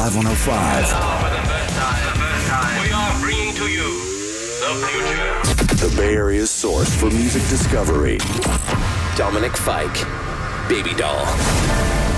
Live 105. Now for the first time, we are bringing to you the future. The Bay Area's source for music discovery. Dominic Fike, Baby Doll.